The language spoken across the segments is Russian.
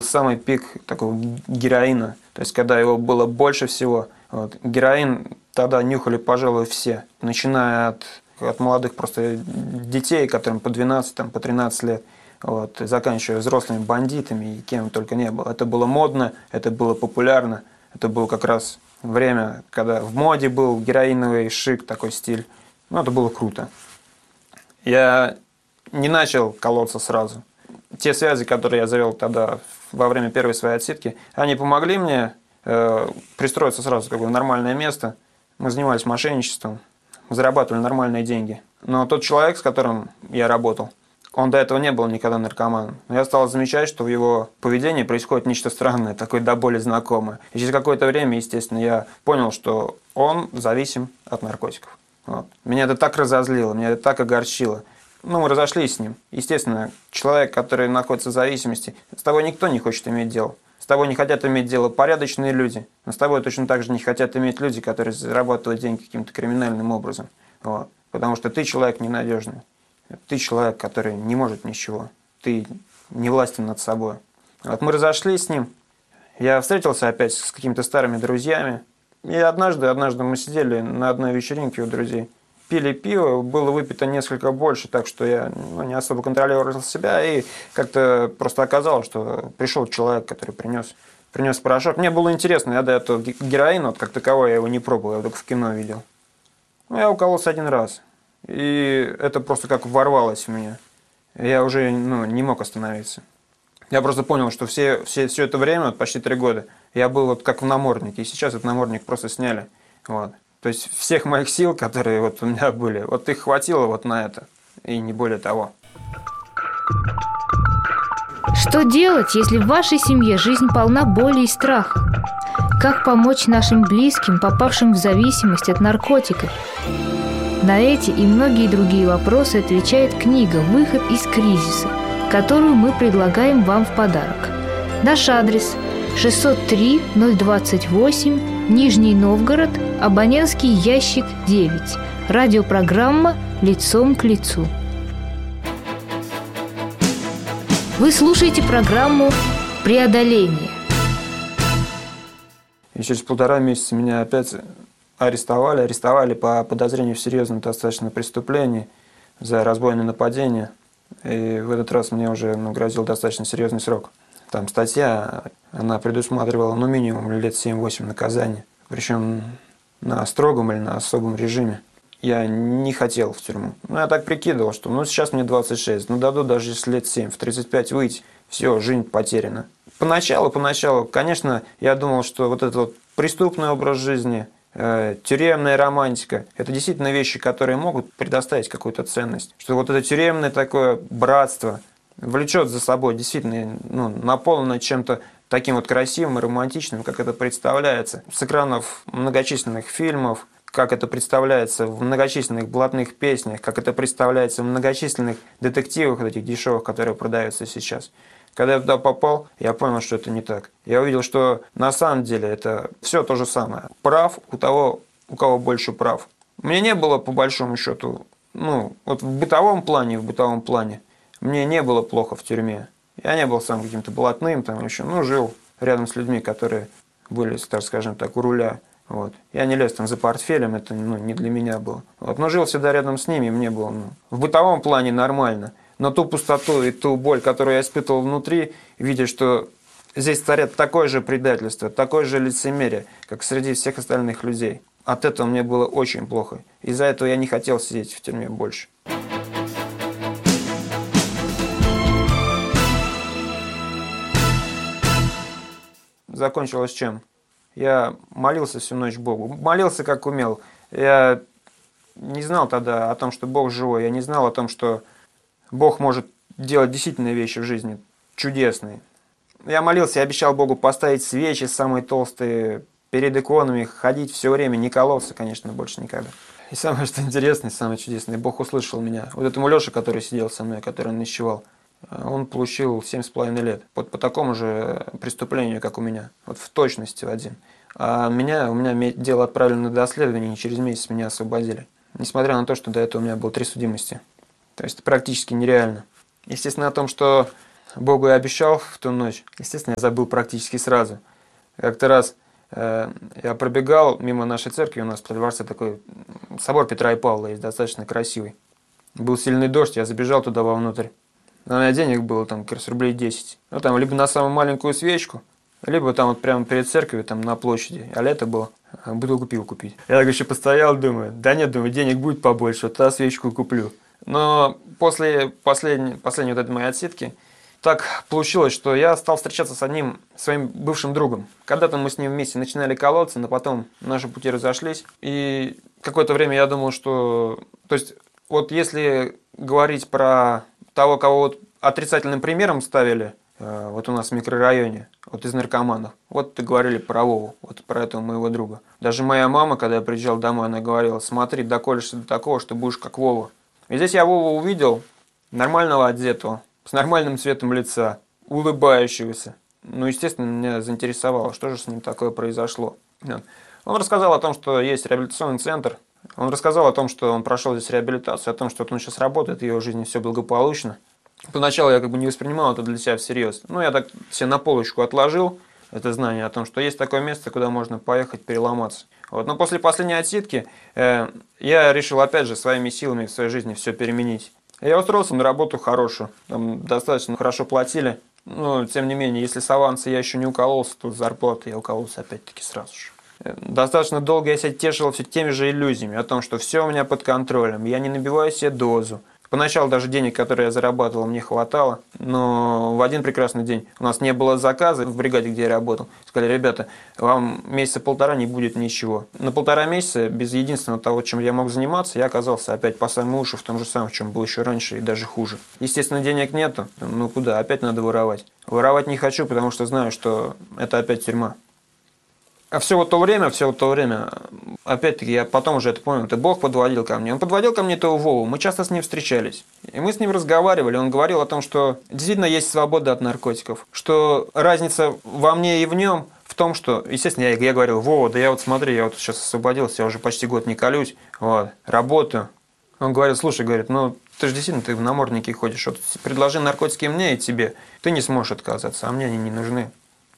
самый пик такого героина, то есть когда его было больше всего. Вот. Героин тогда нюхали, пожалуй, все, начиная от молодых просто детей, которым по 12, там, по 13 лет, вот, заканчивая взрослыми бандитами и кем только не было. Это было модно, это было популярно, это было как раз время, когда в моде был героиновый шик, такой стиль. Ну, это было круто. Я не начал колоться сразу. Те связи, которые я завел тогда во время первой своей отсидки, они помогли мне пристроиться сразу в нормальное место. Мы занимались мошенничеством, зарабатывали нормальные деньги. Но тот человек, с которым я работал, он до этого не был никогда наркоманом. Но я стал замечать, что в его поведении происходит нечто странное, такое до боли знакомое. И через какое-то время, естественно, я понял, что он зависим от наркотиков. Вот. Меня это так разозлило, меня это так огорчило. Ну, мы разошлись с ним. Естественно, человек, который находится в зависимости, с тобой никто не хочет иметь дело. С тобой не хотят иметь дело порядочные люди. Но с тобой точно так же не хотят иметь люди, которые зарабатывают деньги каким-то криминальным образом. Вот. Потому что ты человек ненадежный. Ты человек, который не может ничего. Ты не властен над собой. Вот мы разошлись с ним. Я встретился опять с какими-то старыми друзьями. И однажды мы сидели на одной вечеринке у друзей. Пили пиво, было выпито несколько больше, так что я не особо контролировал себя. И как-то просто оказалось, что пришел человек, который принес порошок. Мне было интересно, я до этого героина, вот как таковой, я его не пробовал, я только в кино видел. Ну, я укололся один раз. И это просто как ворвалось в меня. Я уже не мог остановиться. Я просто понял, что все это время, вот почти 3 года, я был вот как в наморднике. И сейчас этот намордник просто сняли. Вот. То есть всех моих сил, которые вот у меня были, вот их хватило вот на это. И не более того. Что делать, если в вашей семье жизнь полна боли и страха? Как помочь нашим близким, попавшим в зависимость от наркотиков? На эти и многие другие вопросы отвечает книга «Выход из кризиса», которую мы предлагаем вам в подарок. Наш адрес – 603-028, Нижний Новгород, абонентский ящик 9. Радиопрограмма «Лицом к лицу». Вы слушаете программу «Преодоление». И через 1,5 месяца меня опять арестовали по подозрению в серьезном достаточно преступлении за разбойное нападение. И в этот раз мне уже грозил достаточно серьезный срок. Там статья, она предусматривала минимум лет 7-8 наказания. Причем на строгом или на особом режиме. Я не хотел в тюрьму. Я так прикидывал, что сейчас мне 26, дадут даже если лет 7, в 35 выйти, все, жизнь потеряна. Поначалу, конечно, я думал, что вот этот вот преступный образ жизни, тюремная романтика – это действительно вещи, которые могут предоставить какую-то ценность. Что вот это тюремное такое братство влечет за собой действительно наполнено чем-то таким вот красивым и романтичным, как это представляется с экранов многочисленных фильмов, как это представляется в многочисленных блатных песнях, как это представляется в многочисленных детективах, вот этих дешевых, которые продаются сейчас. Когда я туда попал, я понял, что это не так. Я увидел, что на самом деле это все то же самое. Прав у того, у кого больше прав. Мне не было, по большому счету, вот в бытовом плане, мне не было плохо в тюрьме. Я не был сам каким-то блатным, жил рядом с людьми, которые были, так скажем так, у руля. Вот. Я не лез за портфелем, это не для меня было. Вот. Но жил всегда рядом с ними, и мне было в бытовом плане нормально. Но ту пустоту и ту боль, которую я испытывал внутри, видя, что здесь царит такое же предательство, такое же лицемерие, как среди всех остальных людей. От этого мне было очень плохо. Из-за этого я не хотел сидеть в тюрьме больше. Закончилось чем? Я молился всю ночь Богу. Молился, как умел. Я не знал тогда о том, что Бог живой. Я не знал о том, что Бог может делать действительно вещи в жизни чудесные. Я молился, я обещал Богу поставить свечи самые толстые перед иконами, ходить все время, не колоться, конечно, больше никогда. И самое, что интересное, самое чудесное, Бог услышал меня. Вот этому Леше, который сидел со мной, который ночевал, он получил 7,5 лет. Вот по такому же преступлению, как у меня. Вот в точности в один. А у меня дело отправили на доследование, и через месяц меня освободили. Несмотря на то, что до этого у меня было 3 судимости. То есть это практически нереально. Естественно, о том, что Богу я обещал в ту ночь. Естественно, я забыл практически сразу. Как-то раз я пробегал мимо нашей церкви, у нас во дворце такой собор Петра и Павла есть, достаточно красивый. Был сильный дождь, я забежал туда вовнутрь. У меня денег было там как раз рублей 10. Ну там либо на самую маленькую свечку, либо там вот прямо перед церковью, там на площади, а лето было, бутылку пива купить. Я так еще постоял, думаю, да нет, думаю, денег будет побольше, вот тогда свечку куплю. Но после последней вот этой моей отсидки, так получилось, что я стал встречаться с одним своим бывшим другом. Когда-то мы с ним вместе начинали колоться, но потом наши пути разошлись. И какое-то время я думал, что... То есть, вот если говорить про того, кого вот отрицательным примером ставили, вот у нас в микрорайоне, вот из наркоманов, вот говорили про Вову, вот про этого моего друга. Даже моя мама, когда я приезжал домой, она говорила, смотри, доколешься до такого, что будешь как Вова. И здесь я Вову увидел, нормального одетого, с нормальным цветом лица, улыбающегося. Ну, естественно, меня заинтересовало, что же с ним такое произошло. Он рассказал о том, что есть реабилитационный центр. Он рассказал о том, что он прошел здесь реабилитацию, о том, что он сейчас работает, в его жизни все благополучно. Поначалу я как бы не воспринимал это для себя всерьез. Ну, я так себе на полочку отложил это знание о том, что есть такое место, куда можно поехать переломаться. Вот. Но после последней отсидки я решил опять же своими силами в своей жизни все переменить. Я устроился на работу хорошую, там достаточно хорошо платили, но тем не менее, если с аванса я еще не укололся, то с зарплаты я укололся опять-таки сразу же. Достаточно долго я себя тешил все теми же иллюзиями о том, что все у меня под контролем, я не набиваю себе дозу. Поначалу даже денег, которые я зарабатывал, мне хватало, но в один прекрасный день у нас не было заказа в бригаде, где я работал. Сказали, ребята, вам месяца полтора не будет ничего. На полтора месяца, без единственного того, чем я мог заниматься, я оказался опять по самые уши в том же самом, в чем был еще раньше и даже хуже. Естественно, денег нету, ну куда, опять надо воровать. Воровать не хочу, потому что знаю, что это опять тюрьма. А все вот то время, опять-таки, я потом уже это понял, это Бог подводил ко мне. Он подводил ко мне этого Вову, мы часто с ним встречались. И мы с ним разговаривали, он говорил о том, что действительно есть свобода от наркотиков. Что разница во мне и в нем в том, что, естественно, я говорил, Вова, да я вот смотри, я вот сейчас освободился, я уже почти год не колюсь, вот, работаю. Он говорит, слушай, говорит, ну ты же действительно ты в наморднике ходишь, вот предложи наркотики мне и тебе, ты не сможешь отказаться, а мне они не нужны.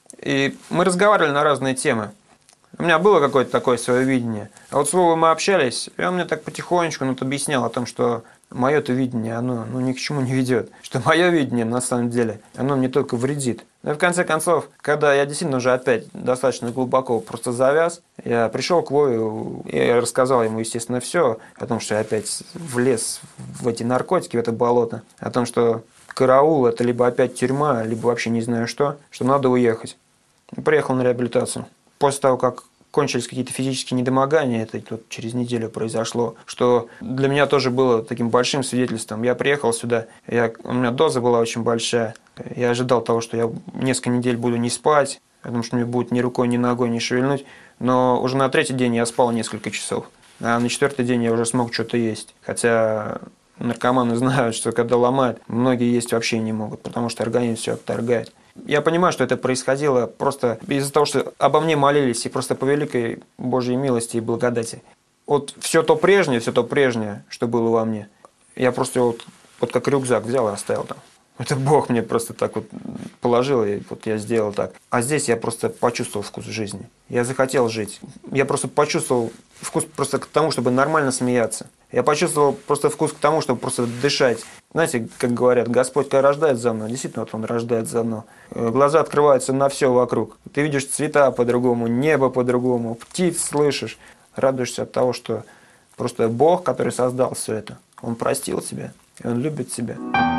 И мы разговаривали на разные темы. У меня было какое-то такое свое видение. А вот с Вовой мы общались, и он мне так потихонечку объяснял о том, что мое-то видение, оно ни к чему не ведет. Что мое видение, на самом деле, оно мне только вредит. Но в конце концов, когда я действительно уже опять достаточно глубоко просто завяз, я пришел к Вове и рассказал ему, естественно, все о том, что я опять влез в эти наркотики, в это болото. О том, что караул – это либо опять тюрьма, либо вообще не знаю что надо уехать. Приехал на реабилитацию. После того, как кончились какие-то физические недомогания, это вот через неделю произошло, что для меня тоже было таким большим свидетельством. Я приехал сюда, у меня доза была очень большая, я ожидал того, что я несколько недель буду не спать, потому что мне будет ни рукой, ни ногой не шевельнуть, но уже на третий день я спал несколько часов, а на четвертый день я уже смог что-то есть, хотя наркоманы знают, что когда ломают, многие есть вообще не могут, потому что организм все отторгает. Я понимаю, что это происходило просто из-за того, что обо мне молились и просто по великой Божьей милости и благодати. Вот все то прежнее, что было во мне, я просто вот как рюкзак взял и оставил там. Это Бог мне просто так вот положил, и вот я сделал так. А здесь я просто почувствовал вкус жизни. Я захотел жить. Я просто почувствовал вкус просто к тому, чтобы нормально смеяться. Я почувствовал просто вкус к тому, чтобы просто дышать. Знаете, как говорят, Господь, когда рождает заново, действительно, вот Он рождает заново. Глаза открываются на все вокруг. Ты видишь цвета по-другому, небо по-другому, птиц слышишь. Радуешься от того, что просто Бог, который создал все это, Он простил тебя, и Он любит тебя.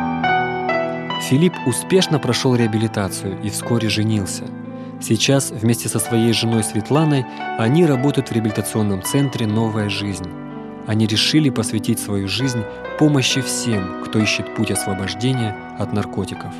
Филипп успешно прошел реабилитацию и вскоре женился. Сейчас вместе со своей женой Светланой они работают в реабилитационном центре «Новая жизнь». Они решили посвятить свою жизнь помощи всем, кто ищет путь освобождения от наркотиков.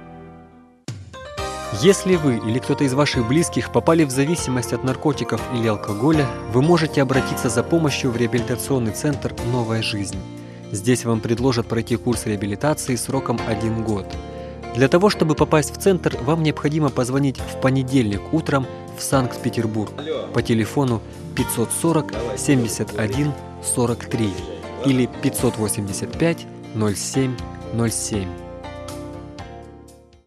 Если вы или кто-то из ваших близких попали в зависимость от наркотиков или алкоголя, вы можете обратиться за помощью в реабилитационный центр «Новая жизнь». Здесь вам предложат пройти курс реабилитации сроком 1 год. Для того, чтобы попасть в центр, вам необходимо позвонить в понедельник утром в Санкт-Петербург по телефону 540 71 43 или 585 07 07.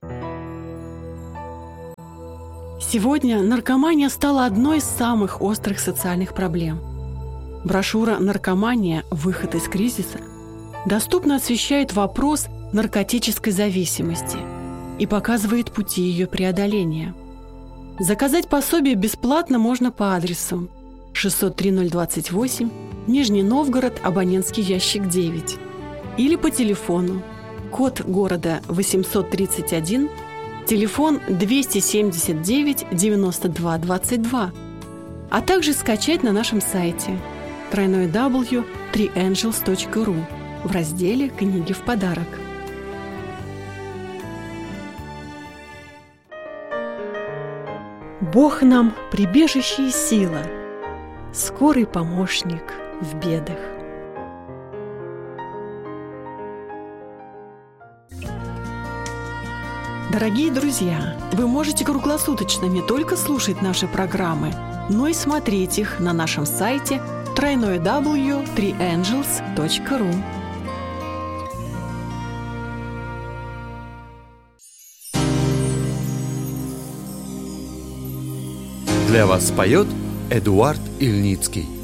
Сегодня наркомания стала одной из самых острых социальных проблем. Брошюра «Наркомания. Выход из кризиса» доступно освещает вопрос наркотической зависимости и показывает пути ее преодоления. Заказать пособие бесплатно можно по адресу 603-028, Нижний Новгород, абонентский ящик 9, или по телефону, код города 831, телефон 279 92 22, а также скачать на нашем сайте www.3angels.ru в разделе «Книги в подарок». Бог нам прибежище и сила, скорый помощник в бедах. Дорогие друзья, вы можете круглосуточно не только слушать наши программы, но и смотреть их на нашем сайте www.3angels.ru. Для вас поет Эдуард Ильницкий.